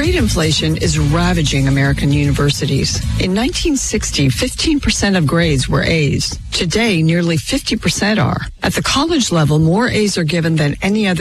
Grade inflation is ravaging American universities. In 1960, 15% of grades were A's. Today, nearly 50% are. At the college level, more A's are given than any other